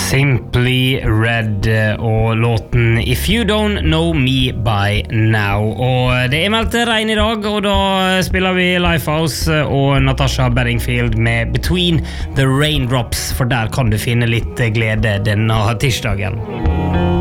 Simply Red og låten If You Don't Know Me By Now. Og det meldt regn I dag, og da spiller vi Lifehouse og Natasha Bedingfield med Between the Raindrops, for der kan du finne litt glede denne tirsdagen.